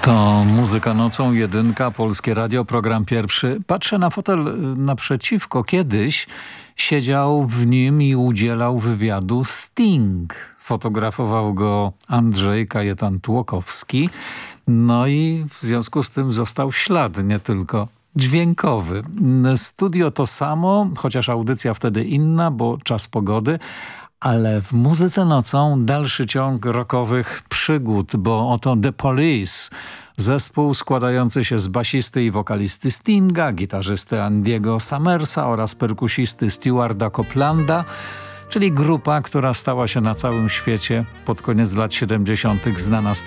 To Muzyka Nocą, jedynka, Polskie Radio, program pierwszy. Patrzę na fotel naprzeciwko. Kiedyś siedział w nim i udzielał wywiadu Sting. Fotografował go Andrzej Kajetan Tłokowski. No i w związku z tym został ślad, nie tylko dźwiękowy. Studio to samo, chociaż audycja wtedy inna, bo czas pogody. Ale w Muzyce Nocą dalszy ciąg rockowych przygód, bo oto The Police, zespół składający się z basisty i wokalisty Stinga, gitarzysty Andiego Summersa oraz perkusisty Stewarda Coplanda, czyli grupa, która stała się na całym świecie pod koniec lat 70. znana z